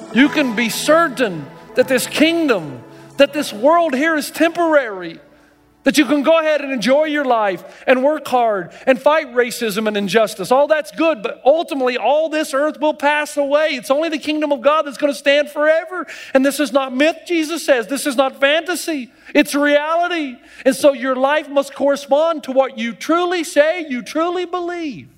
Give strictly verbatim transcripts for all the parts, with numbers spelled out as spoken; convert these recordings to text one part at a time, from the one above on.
You can be certain that this kingdom, that this world here is temporary. That you can go ahead and enjoy your life and work hard and fight racism and injustice. All that's good, but ultimately all this earth will pass away. It's only the kingdom of God that's going to stand forever. And this is not myth, Jesus says. This is not fantasy. It's reality. And so your life must correspond to what you truly say, you truly believe.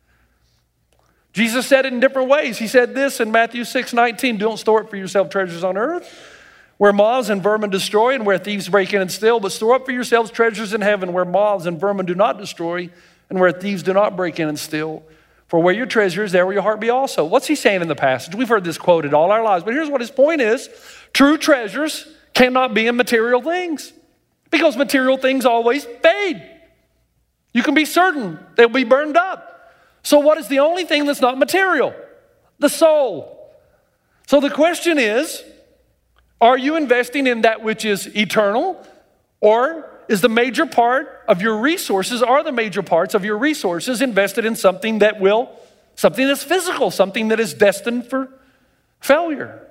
Jesus said it in different ways. He said this in Matthew six nineteen, don't store up for yourself treasures on earth, where moths and vermin destroy and where thieves break in and steal, but store up for yourselves treasures in heaven where moths and vermin do not destroy and where thieves do not break in and steal. For where your treasure is, there will your heart be also. What's he saying in the passage? We've heard this quoted all our lives, but here's what his point is. True treasures cannot be in material things because material things always fade. You can be certain they'll be burned up. So what is the only thing that's not material? The soul. So the question is, are you investing in that which is eternal, or is the major part of your resources, are the major parts of your resources invested in something that will, something that's physical, something that is destined for failure?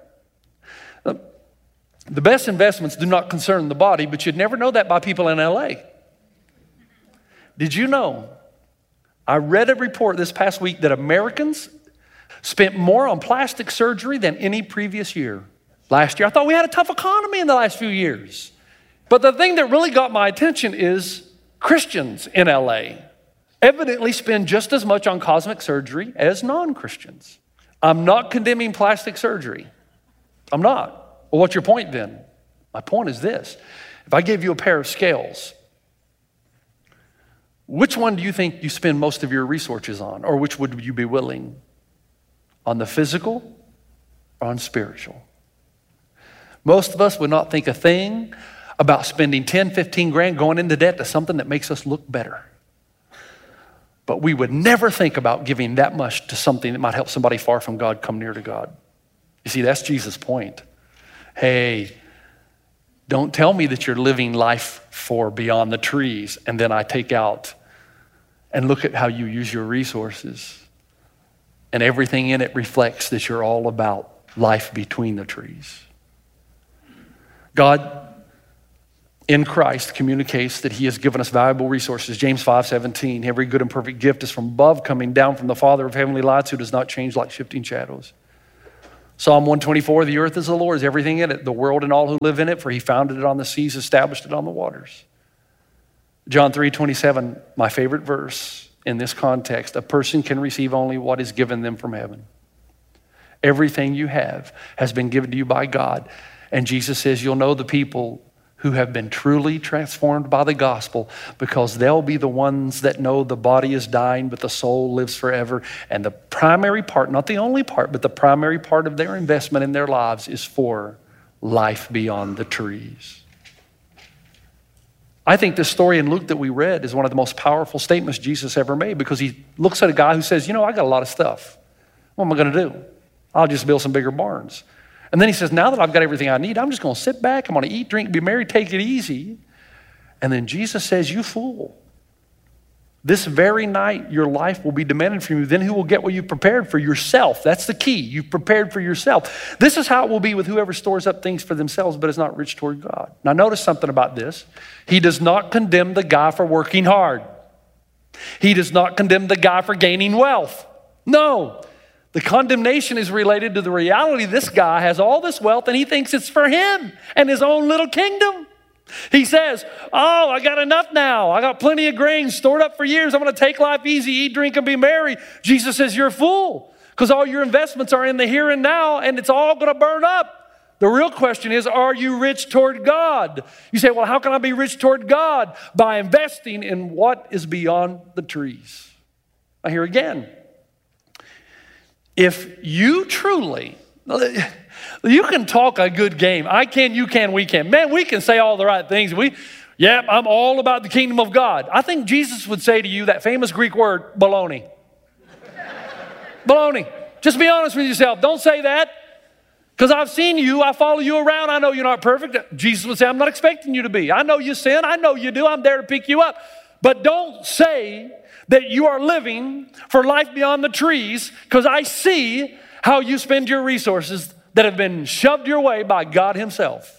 The best investments do not concern the body, but you'd never know that by people in L A. Did you know? I read a report this past week that Americans spent more on plastic surgery than any previous year. Last year, I thought we had a tough economy in the last few years. But the thing that really got my attention is Christians in L A evidently spend just as much on cosmetic surgery as non-Christians. I'm not condemning plastic surgery. I'm not. Well, what's your point then? My point is this. If I gave you a pair of scales, which one do you think you spend most of your resources on? Or which would you be willing? On the physical or on spiritual? Most of us would not think a thing about spending ten, fifteen grand going into debt to something that makes us look better. But we would never think about giving that much to something that might help somebody far from God come near to God. You see, that's Jesus' point. Hey, don't tell me that you're living life for beyond the trees and then I take out and look at how you use your resources. And everything in it reflects that you're all about life between the trees. God, in Christ, communicates that he has given us valuable resources. James five seventeen, every good and perfect gift is from above, coming down from the Father of heavenly lights, who does not change like shifting shadows. Psalm one twenty-four, the earth is the Lord's, everything in it, the world and all who live in it, for he founded it on the seas, established it on the waters. John three twenty-seven, my favorite verse in this context, a person can receive only what is given them from heaven. Everything you have has been given to you by God. And Jesus says you'll know the people who have been truly transformed by the gospel because they'll be the ones that know the body is dying, but the soul lives forever. And the primary part, not the only part, but the primary part of their investment in their lives is for life beyond the trees. I think this story in Luke that we read is one of the most powerful statements Jesus ever made because he looks at a guy who says, you know, I got a lot of stuff. What am I going to do? I'll just build some bigger barns. And then he says, now that I've got everything I need, I'm just going to sit back. I'm going to eat, drink, be merry, take it easy. And then Jesus says, you fool. This very night, your life will be demanded from you. Then who will get what you've prepared for yourself? That's the key. You've prepared for yourself. This is how it will be with whoever stores up things for themselves, but is not rich toward God. Now notice something about this. He does not condemn the guy for working hard. He does not condemn the guy for gaining wealth. No. The condemnation is related to the reality this guy has all this wealth and he thinks it's for him and his own little kingdom. He says, oh, I got enough now. I got plenty of grain stored up for years. I'm going to take life easy, eat, drink, and be merry. Jesus says, you're a fool because all your investments are in the here and now and it's all going to burn up. The real question is, are you rich toward God? You say, well, how can I be rich toward God? By investing in what is beyond the trees. Now here again. If you truly, you can talk a good game. I can, you can, we can. Man, we can say all the right things. We, yeah, I'm all about the kingdom of God. I think Jesus would say to you that famous Greek word, baloney. Baloney. Just be honest with yourself. Don't say that because I've seen you. I follow you around. I know you're not perfect. Jesus would say, I'm not expecting you to be. I know you sin. I know you do. I'm there to pick you up. But don't say that you are living for life beyond the trees because I see how you spend your resources. that have been shoved your way by God himself.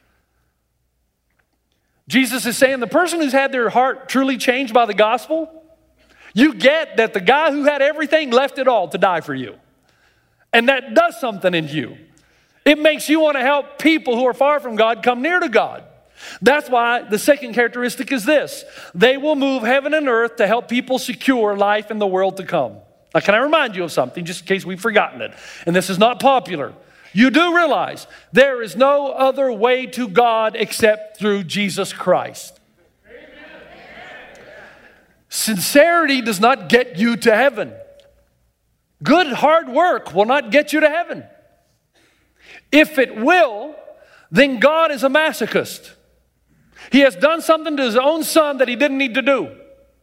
Jesus is saying the person who's had their heart truly changed by the gospel, you get that the guy who had everything left it all to die for you. And that does something in you. It makes you want to help people who are far from God come near to God. That's why the second characteristic is this. They will move heaven and earth to help people secure life in the world to come. Now, can I remind you of something, just in case we've forgotten it? And this is not popular. You do realize there is no other way to God except through Jesus Christ. Sincerity does not get you to heaven. Good hard work will not get you to heaven. If it will, then God is a masochist. He has done something to his own son that he didn't need to do.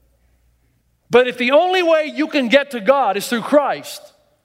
But if the only way you can get to God is through Christ,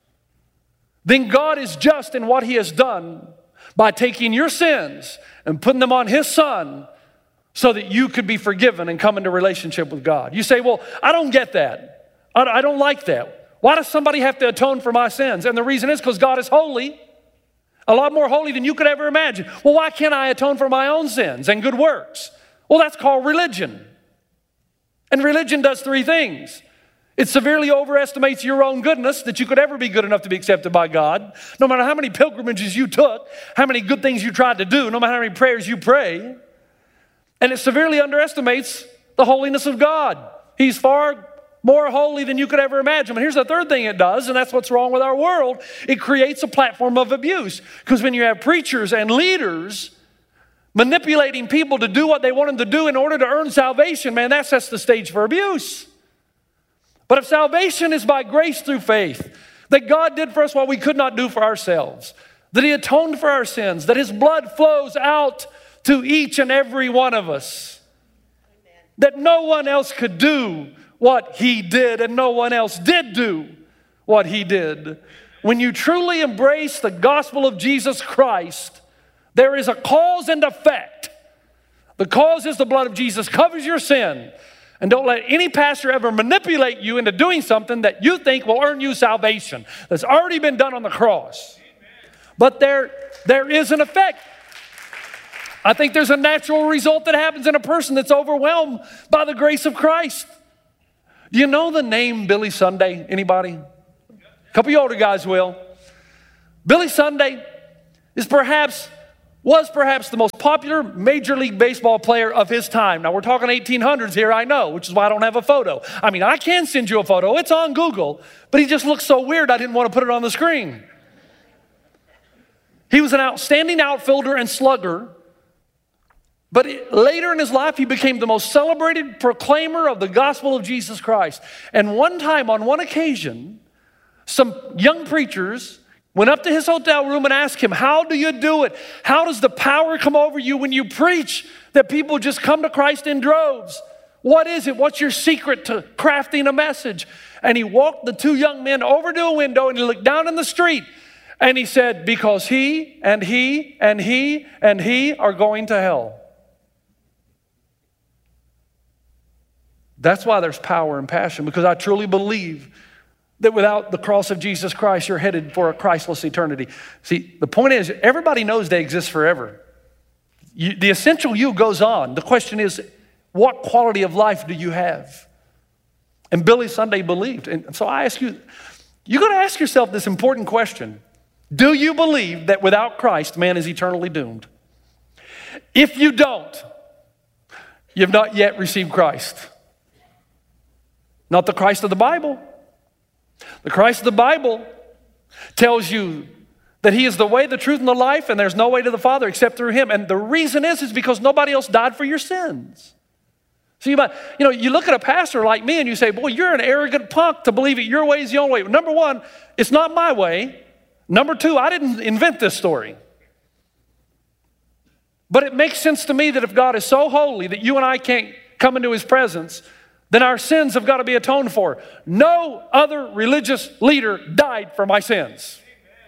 then God is just in what he has done by taking your sins and putting them on his son so that you could be forgiven and come into relationship with God. You say, well, I don't get that. I don't like that. Why does somebody have to atone for my sins? And the reason is because God is holy, a lot more holy than you could ever imagine. Well, why can't I atone for my own sins and good works? Well, that's called religion. And religion does three things. It severely overestimates your own goodness, that you could ever be good enough to be accepted by God. No matter how many pilgrimages you took, how many good things you tried to do, no matter how many prayers you pray. And it severely underestimates the holiness of God. He's far more holy than you could ever imagine. But here's the third thing it does, and that's what's wrong with our world. It creates a platform of abuse. Because when you have preachers and leaders manipulating people to do what they want them to do in order to earn salvation, man, that sets the stage for abuse. But if salvation is by grace through faith, that God did for us what we could not do for ourselves, that he atoned for our sins, that his blood flows out to each and every one of us, amen, that no one else could do what he did and no one else did do what he did. When you truly embrace the gospel of Jesus Christ, there is a cause and effect. The cause is the blood of Jesus covers your sin. And don't let any pastor ever manipulate you into doing something that you think will earn you salvation. That's already been done on the cross. But there, there is an effect. I think there's a natural result that happens in a person that's overwhelmed by the grace of Christ. Do you know the name Billy Sunday? Anybody? A couple of you older guys will. Billy Sunday is perhaps... was perhaps the most popular Major League Baseball player of his time. Now, we're talking eighteen hundreds here, I know, which is why I don't have a photo. I mean, I can send you a photo. It's on Google, but he just looks so weird, I didn't want to put it on the screen. He was an outstanding outfielder and slugger, but later in his life, he became the most celebrated proclaimer of the gospel of Jesus Christ. And one time, on one occasion, some young preachers went up to his hotel room and asked him, how do you do it? How does the power come over you when you preach that people just come to Christ in droves? What is it? What's your secret to crafting a message? And he walked the two young men over to a window and he looked down in the street and he said, because he and he and he and he are going to hell. That's why there's power and passion, because I truly believe that without the cross of Jesus Christ, you're headed for a Christless eternity. See, the point is, everybody knows they exist forever. You, the essential you goes on. The question is, what quality of life do you have? And Billy Sunday believed. And so I ask you, you're going to ask yourself this important question. Do you believe that without Christ, man is eternally doomed? If you don't, you've not yet received Christ. Not the Christ of the Bible. The Christ of the Bible tells you that he is the way, the truth, and the life, and there's no way to the Father except through him. And the reason is, is because nobody else died for your sins. So you might, you know, you look at a pastor like me and you say, boy, you're an arrogant punk to believe it your way is the only way. Number one, it's not my way. Number two, I didn't invent this story. But it makes sense to me that if God is so holy that you and I can't come into his presence, then our sins have got to be atoned for. No other religious leader died for my sins.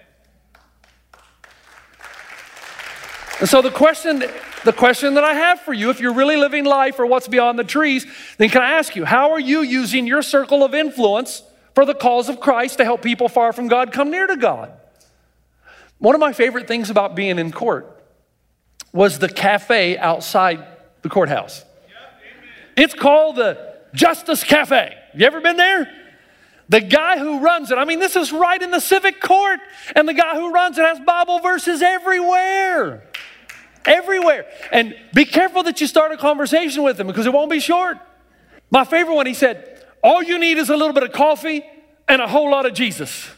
And so the question, the question that I have for you, if you're really living life for what's beyond the trees, then can I ask you, how are you using your circle of influence for the cause of Christ to help people far from God come near to God? One of my favorite things about being in court was the cafe outside the courthouse. It's called the Justice Cafe. You ever been there? The guy who runs it, I mean, this is right in the civic court, and the guy who runs it has Bible verses everywhere. Everywhere. And be careful that you start a conversation with him because it won't be short. My favorite one, he said, all you need is a little bit of coffee and a whole lot of Jesus.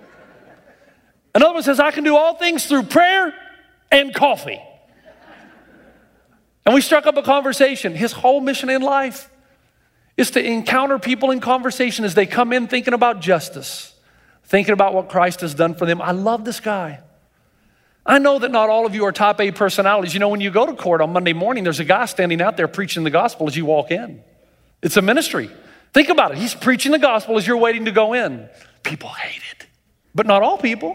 Another one says, I can do all things through prayer and coffee. And we struck up a conversation. His whole mission in life is to encounter people in conversation as they come in thinking about justice, thinking about what Christ has done for them. I love this guy. I know that not all of you are type A personalities. You know, when you go to court on Monday morning, there's a guy standing out there preaching the gospel as you walk in. It's a ministry. Think about it. He's preaching the gospel as you're waiting to go in. People hate it, but not all people.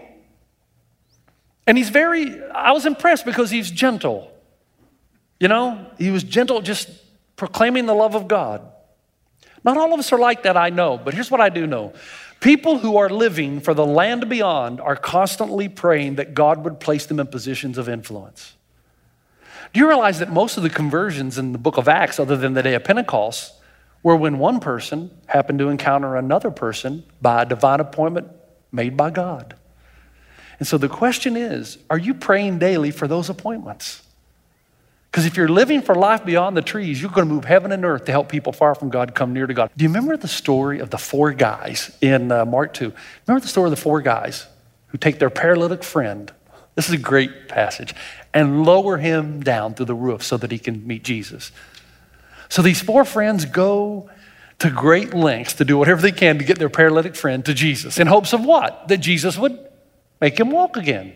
And he's very, I was impressed because he's gentle. You know, he was gentle, just proclaiming the love of God. Not all of us are like that, I know, but here's what I do know. People who are living for the land beyond are constantly praying that God would place them in positions of influence. Do you realize that most of the conversions in the book of Acts, other than the day of Pentecost, were when one person happened to encounter another person by a divine appointment made by God? And so the question is, are you praying daily for those appointments? Because if you're living for life beyond the trees, you're going to move heaven and earth to help people far from God come near to God. Do you remember the story of the four guys in uh, Mark two? Remember the story of the four guys who take their paralytic friend, this is a great passage, and lower him down through the roof so that he can meet Jesus. So these four friends go to great lengths to do whatever they can to get their paralytic friend to Jesus in hopes of what? That Jesus would make him walk again.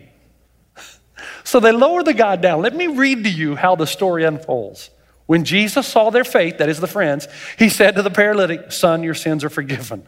So they lower the guy down. Let me read to you how the story unfolds. When Jesus saw their faith, that is the friends, he said to the paralytic, son, your sins are forgiven.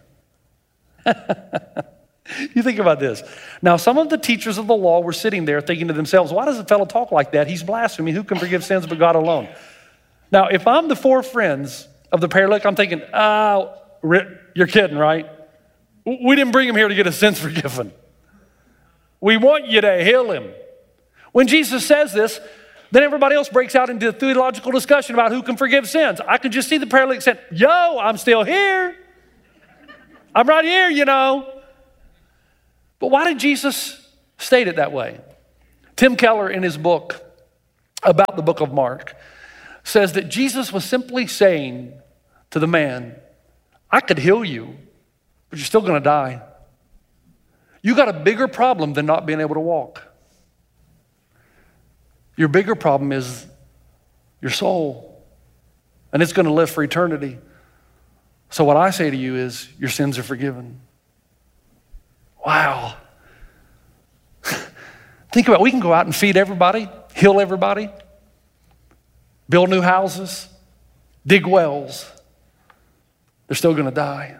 You think about this. Now, some of the teachers of the law were sitting there thinking to themselves, why does a fellow talk like that? He's blaspheming. Who can forgive sins but God alone? Now, if I'm the four friends of the paralytic, I'm thinking, oh, you're kidding, right? We didn't bring him here to get his sins forgiven. We want you to heal him. When Jesus says this, then everybody else breaks out into a theological discussion about who can forgive sins. I could just see the paralytic saying, yo, I'm still here. I'm right here, you know. But why did Jesus state it that way? Tim Keller, in his book about the book of Mark, says that Jesus was simply saying to the man, I could heal you, but you're still going to die. You got a bigger problem than not being able to walk. Your bigger problem is your soul, and it's going to live for eternity. So what I say to you is, your sins are forgiven. Wow. Think about it. We can go out and feed everybody, heal everybody, build new houses, dig wells. They're still going to die.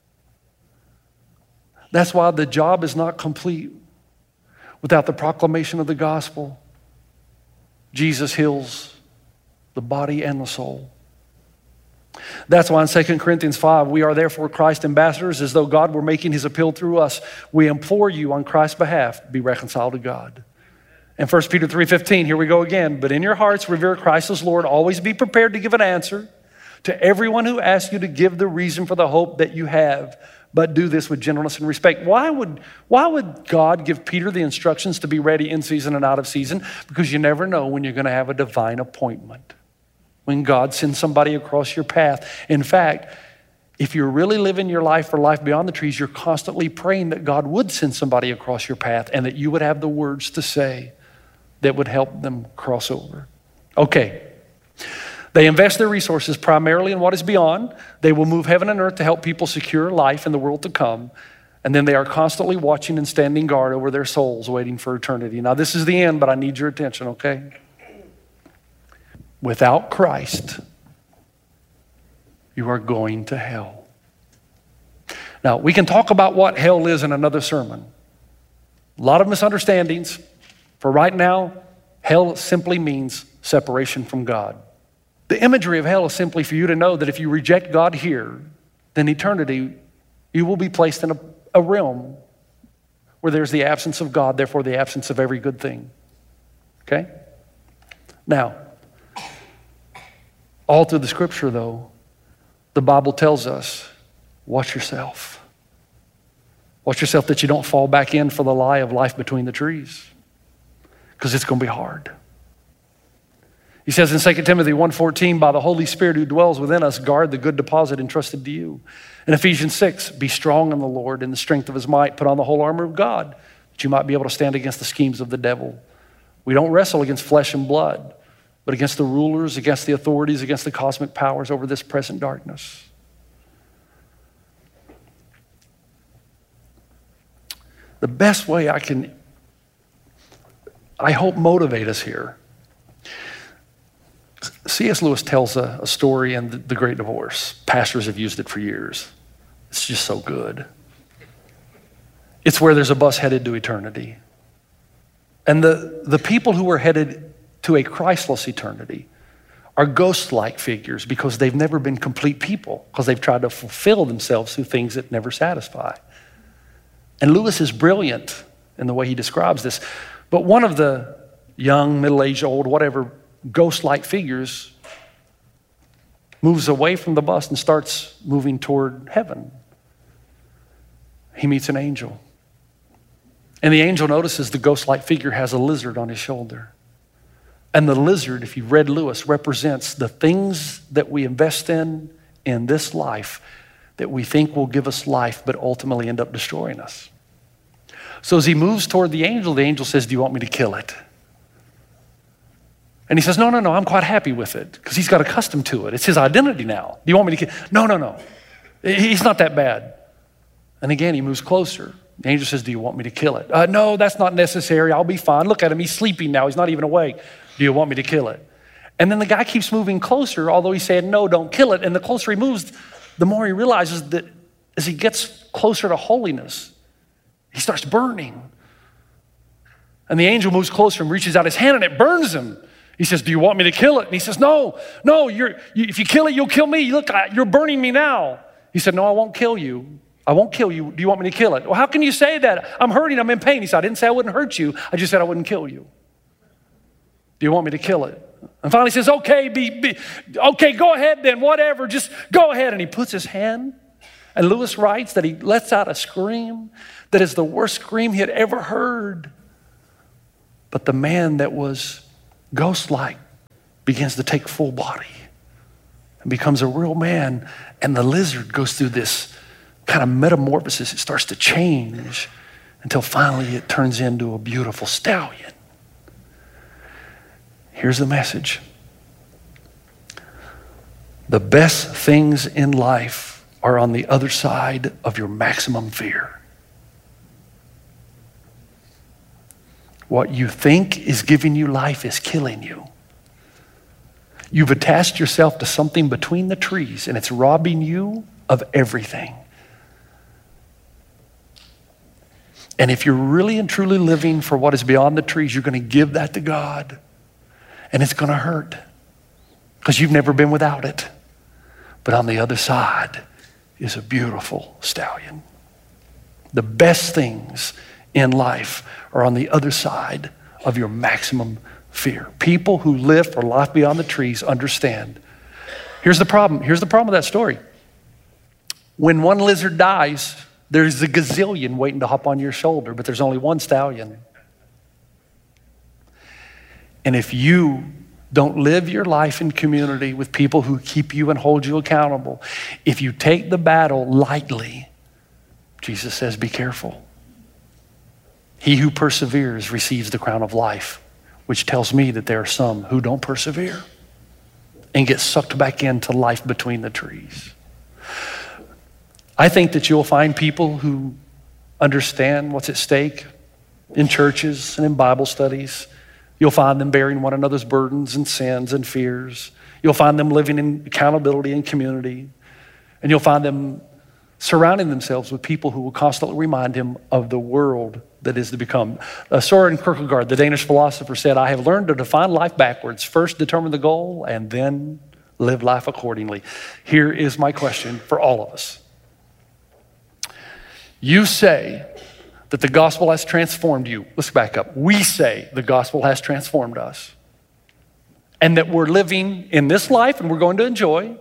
That's why the job is not complete without the proclamation of the gospel. Jesus heals the body and the soul. That's why in Second Corinthians five, we are therefore Christ's ambassadors, as though God were making his appeal through us. We implore you on Christ's behalf, be reconciled to God. And First Peter three fifteen, here we go again. But in your hearts, revere Christ as Lord. Always be prepared to give an answer to everyone who asks you to give the reason for the hope that you have. But do this with gentleness and respect. Why would, why would God give Peter the instructions to be ready in season and out of season? Because you never know when you're going to have a divine appointment. When God sends somebody across your path. In fact, if you're really living your life for life beyond the trees, you're constantly praying that God would send somebody across your path and that you would have the words to say that would help them cross over. Okay. They invest their resources primarily in what is beyond. They will move heaven and earth to help people secure life in the world to come. And then they are constantly watching and standing guard over their souls, waiting for eternity. Now, this is the end, but I need your attention, okay? Without Christ, you are going to hell. Now, we can talk about what hell is in another sermon. A lot of misunderstandings. For right now, hell simply means separation from God. The imagery of hell is simply for you to know that if you reject God here, then eternity, you will be placed in a, a realm where there's the absence of God, therefore the absence of every good thing. Okay? Now, all through the scripture though, the Bible tells us, watch yourself. Watch yourself that you don't fall back in for the lie of life between the trees, because it's going to be hard. He says in Second Timothy one fourteen, by the Holy Spirit who dwells within us, guard the good deposit entrusted to you. In Ephesians six, be strong in the Lord in the strength of his might. Put on the whole armor of God, that you might be able to stand against the schemes of the devil. We don't wrestle against flesh and blood, but against the rulers, against the authorities, against the cosmic powers over this present darkness. The best way I can, I hope, motivate us here. C S Lewis tells a, a story in the, the Great Divorce. Pastors have used it for years. It's just so good. It's where there's a bus headed to eternity. And the, the people who are headed to a Christless eternity are ghost-like figures because they've never been complete people, because they've tried to fulfill themselves through things that never satisfy. And Lewis is brilliant in the way he describes this. But one of the young, middle-aged, old, whatever, ghost-like figures moves away from the bus and starts moving toward heaven. He meets an angel. And the angel notices the ghost-like figure has a lizard on his shoulder. And the lizard, if you've read Lewis, represents the things that we invest in in this life that we think will give us life, but ultimately end up destroying us. So as he moves toward the angel, the angel says, do you want me to kill it? And he says, no, no, no, I'm quite happy with it, because he's got accustomed to it. It's his identity now. Do you want me to kill it? No, no, no. He's not that bad. And again, he moves closer. The angel says, do you want me to kill it? Uh, no, that's not necessary. I'll be fine. Look at him. He's sleeping now. He's not even awake. Do you want me to kill it? And then the guy keeps moving closer, although he said, no, don't kill it. And the closer he moves, the more he realizes that as he gets closer to holiness, he starts burning. And the angel moves closer and reaches out his hand and it burns him. He says, do you want me to kill it? And he says, no, no, you're, you, if you kill it, you'll kill me. Look, I, you're burning me now. He said, no, I won't kill you. I won't kill you. Do you want me to kill it? Well, how can you say that? I'm hurting, I'm in pain. He said, I didn't say I wouldn't hurt you. I just said I wouldn't kill you. Do you want me to kill it? And finally he says, okay, be, be, okay, go ahead then, whatever, just go ahead. And he puts his hand, and Lewis writes that he lets out a scream that is the worst scream he had ever heard. But the man that was ghost-like begins to take full body and becomes a real man. And the lizard goes through this kind of metamorphosis. It starts to change until finally it turns into a beautiful stallion. Here's the message. The best things in life are on the other side of your maximum fear. What you think is giving you life is killing you. You've attached yourself to something between the trees, and it's robbing you of everything. And if you're really and truly living for what is beyond the trees, you're going to give that to God. And it's going to hurt because you've never been without it. But on the other side is a beautiful stallion. The best things in life are on the other side of your maximum fear. People who live for life beyond the trees understand. Here's the problem. Here's the problem with that story. When one lizard dies, there's a gazillion waiting to hop on your shoulder, but there's only one stallion. And if you don't live your life in community with people who keep you and hold you accountable, if you take the battle lightly, Jesus says, be careful. He who perseveres receives the crown of life, which tells me that there are some who don't persevere and get sucked back into life between the trees. I think that you'll find people who understand what's at stake in churches and in Bible studies. You'll find them bearing one another's burdens and sins and fears. You'll find them living in accountability and community. And you'll find them surrounding themselves with people who will constantly remind him of the world that is to become. Uh, Søren Kierkegaard, the Danish philosopher, said, I have learned to define life backwards. First determine the goal and then live life accordingly. Here is my question for all of us. You say that the gospel has transformed you. Let's back up. We say the gospel has transformed us. And that we're living in this life and we're going to enjoy.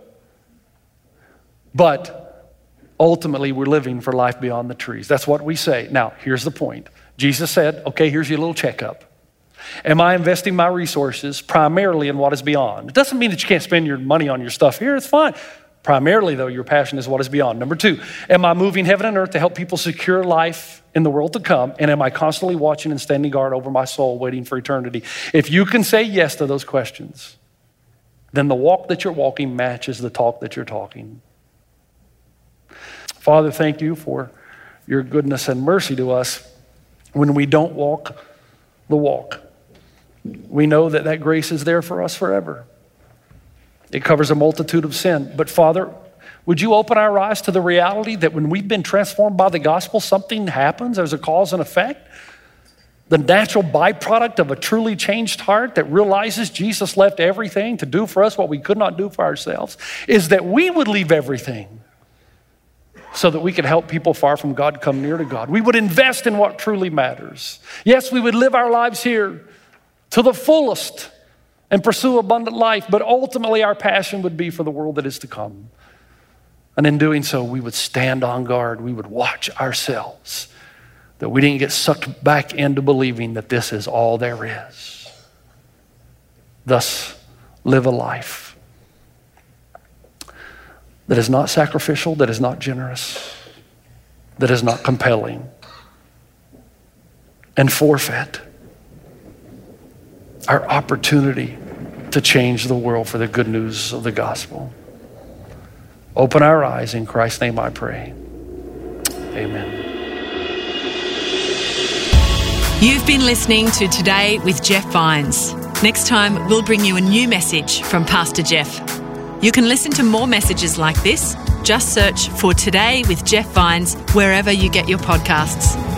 But ultimately we're living for life beyond the trees. That's what we say. Now, here's the point. Jesus said, okay, here's your little checkup. Am I investing my resources primarily in what is beyond? It doesn't mean that you can't spend your money on your stuff here. It's fine. Primarily, though, your passion is what is beyond. Number two, am I moving heaven and earth to help people secure life in the world to come? And am I constantly watching and standing guard over my soul, waiting for eternity? If you can say yes to those questions, then the walk that you're walking matches the talk that you're talking. Father, thank you for your goodness and mercy to us when we don't walk the walk. We know that that grace is there for us forever. It covers a multitude of sin. But Father, would you open our eyes to the reality that when we've been transformed by the gospel, something happens, there's a cause and effect. The natural byproduct of a truly changed heart that realizes Jesus left everything to do for us what we could not do for ourselves is that we would leave everything so that we could help people far from God come near to God. We would invest in what truly matters. Yes, we would live our lives here to the fullest and pursue abundant life, but ultimately our passion would be for the world that is to come. And in doing so, we would stand on guard. We would watch ourselves, that we didn't get sucked back into believing that this is all there is. Thus, live a life that is not sacrificial, that is not generous, that is not compelling, and forfeit our opportunity to change the world for the good news of the gospel. Open our eyes. In Christ's name I pray. Amen. You've been listening to Today with Jeff Vines. Next time, we'll bring you a new message from Pastor Jeff. You can listen to more messages like this. Just search for Today with Jeff Vines wherever you get your podcasts.